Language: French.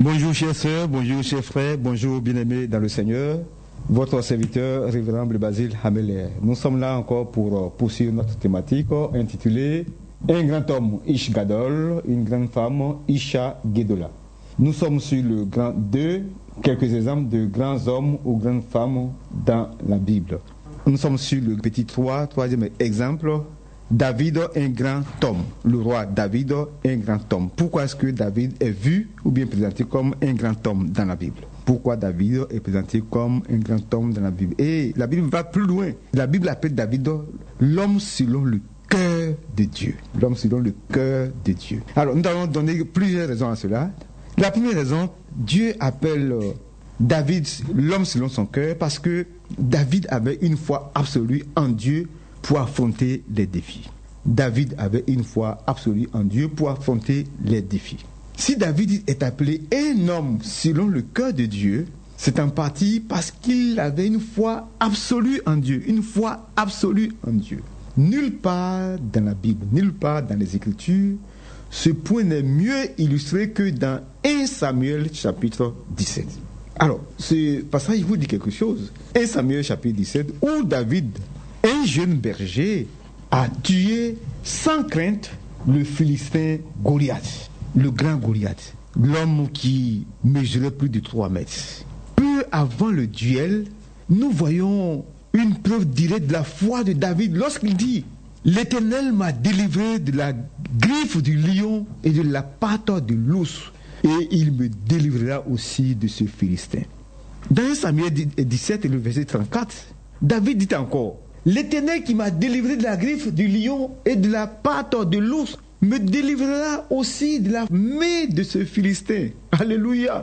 Bonjour chères sœurs, bonjour chers frères, bonjour bien-aimés dans le Seigneur. Votre serviteur, révérend Basile Hameler. Nous sommes là encore pour poursuivre notre thématique intitulée Un grand homme, Ish Gadol, une grande femme, Isha Gedola. Nous sommes sur le grand 2, quelques exemples de grands hommes ou grandes femmes dans la Bible. Nous sommes sur le petit 3, troisième exemple. David, un grand homme. Le roi David, un grand homme. Pourquoi est-ce que David est vu ou bien présenté comme un grand homme dans la Bible? Pourquoi David est présenté comme un grand homme dans la Bible? Et la Bible va plus loin. La Bible appelle David l'homme selon le cœur de Dieu. L'homme selon le cœur de Dieu. Alors, nous allons donner plusieurs raisons à cela. La première raison, Dieu appelle David l'homme selon son cœur parce que David avait une foi absolue en Dieu pour affronter les défis. David avait une foi absolue en Dieu pour affronter les défis. Si David est appelé un homme selon le cœur de Dieu, c'est en partie parce qu'il avait une foi absolue en Dieu. Une foi absolue en Dieu. Nulle part dans la Bible, nulle part dans les Écritures, ce point n'est mieux illustré que dans 1 Samuel chapitre 17. Alors, ce passage vous dit quelque chose. 1 Samuel chapitre 17, où David, un jeune berger, a tué sans crainte le Philistin Goliath, le grand Goliath, l'homme qui mesurait plus de 3 mètres. Peu avant le duel, nous voyons une preuve directe de la foi de David lorsqu'il dit « L'Éternel m'a délivré de la griffe du lion et de la patte de l'ours, et il me délivrera aussi de ce Philistin. » Dans 1 Samuel 17 et le verset 34, David dit encore « L'Éternel qui m'a délivré de la griffe du lion et de la patte de l'ours me délivrera aussi de la main de ce Philistin. » Alléluia.